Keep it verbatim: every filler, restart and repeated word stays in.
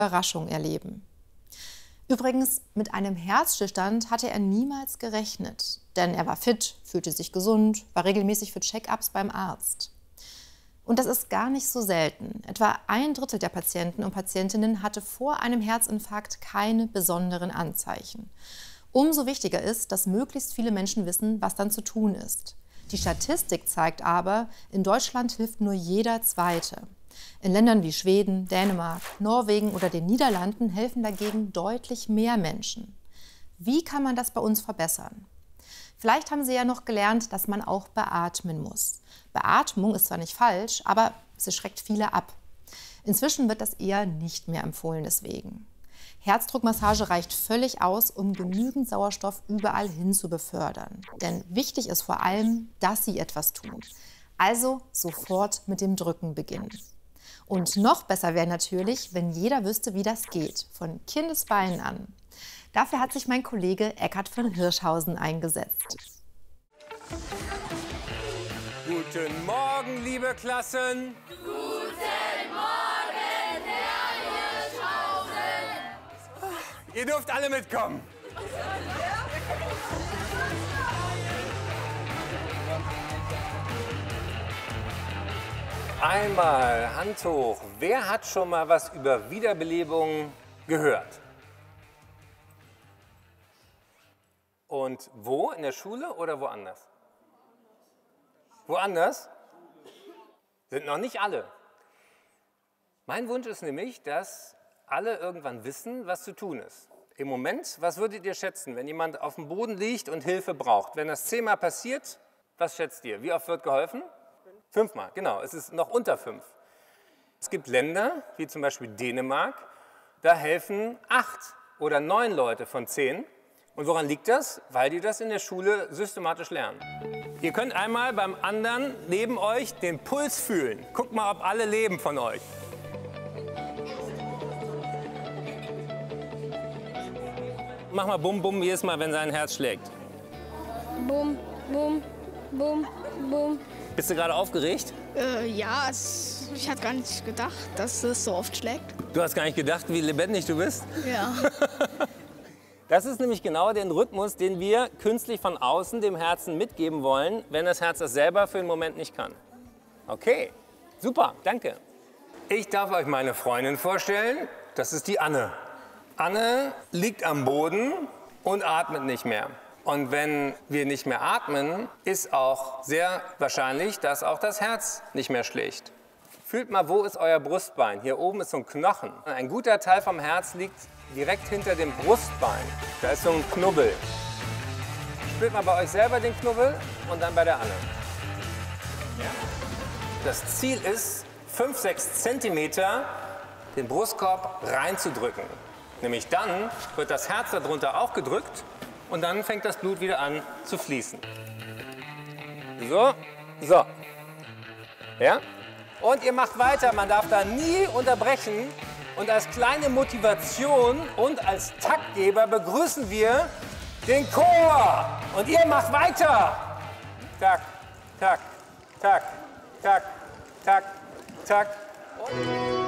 Überraschung erleben. Übrigens, mit einem Herzstillstand hatte er niemals gerechnet, denn er war fit, fühlte sich gesund, war regelmäßig für Check-ups beim Arzt. Und das ist gar nicht so selten. Etwa ein Drittel der Patienten und Patientinnen hatte vor einem Herzinfarkt keine besonderen Anzeichen. Umso wichtiger ist, dass möglichst viele Menschen wissen, was dann zu tun ist. Die Statistik zeigt aber, in Deutschland hilft nur jeder Zweite. In Ländern wie Schweden, Dänemark, Norwegen oder den Niederlanden helfen dagegen deutlich mehr Menschen. Wie kann man das bei uns verbessern? Vielleicht haben Sie ja noch gelernt, dass man auch beatmen muss. Beatmung ist zwar nicht falsch, aber sie schreckt viele ab. Inzwischen wird das eher nicht mehr empfohlen deswegen. Herzdruckmassage reicht völlig aus, um genügend Sauerstoff überall hin zu befördern. Denn wichtig ist vor allem, dass Sie etwas tun. Also sofort mit dem Drücken beginnen. Und noch besser wäre natürlich, wenn jeder wüsste, wie das geht, von Kindesbeinen an. Dafür hat sich mein Kollege Eckhard von Hirschhausen eingesetzt. Guten Morgen, liebe Klassen! Guten Morgen, Herr Hirschhausen! Ihr dürft alle mitkommen. Einmal Hand hoch. Wer hat schon mal was über Wiederbelebung gehört? Und wo? In der Schule oder woanders? Woanders? Sind noch nicht alle. Mein Wunsch ist nämlich, dass alle irgendwann wissen, was zu tun ist. Im Moment, was würdet ihr schätzen, wenn jemand auf dem Boden liegt und Hilfe braucht? Wenn das zehnmal passiert, was schätzt ihr? Wie oft wird geholfen? Fünfmal, genau. Es ist noch unter fünf. Es gibt Länder, wie zum Beispiel Dänemark, da helfen acht oder neun Leute von zehn. Und woran liegt das? Weil die das in der Schule systematisch lernen. Ihr könnt einmal beim anderen neben euch den Puls fühlen. Guckt mal, ob alle leben von euch. Mach mal bum bum jedes Mal, wenn sein Herz schlägt. Bum, bum, bum, bum. Bist du gerade aufgeregt? Äh, ja, es, ich hatte gar nicht gedacht, dass es so oft schlägt. Du hast gar nicht gedacht, wie lebendig du bist? Ja. Das ist nämlich genau der Rhythmus, den wir künstlich von außen dem Herzen mitgeben wollen, wenn das Herz das selber für den Moment nicht kann. Okay, super, danke. Ich darf euch meine Freundin vorstellen. Das ist die Anne. Anne liegt am Boden und atmet nicht mehr. Und wenn wir nicht mehr atmen, ist auch sehr wahrscheinlich, dass auch das Herz nicht mehr schlägt. Fühlt mal, wo ist euer Brustbein? Hier oben ist so ein Knochen. Ein guter Teil vom Herz liegt direkt hinter dem Brustbein. Da ist so ein Knubbel. Spürt mal bei euch selber den Knubbel und dann bei der Anne. Ja. Das Ziel ist, fünf, sechs Zentimeter den Brustkorb reinzudrücken. Nämlich dann wird das Herz darunter auch gedrückt und dann fängt das Blut wieder an zu fließen. So, so. Ja? Und ihr macht weiter, man darf da nie unterbrechen. Und als kleine Motivation und als Taktgeber begrüßen wir den Chor. Und ihr macht weiter. Tak, tak, tak, tak, tak, tak. Und